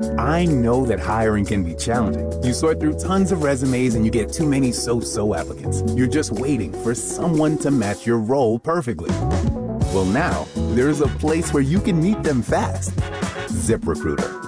I know that hiring can be challenging. You sort through tons of resumes and you get too many so-so applicants. You're just waiting for someone to match your role perfectly. Well, now, there's a place where you can meet them fast. ZipRecruiter.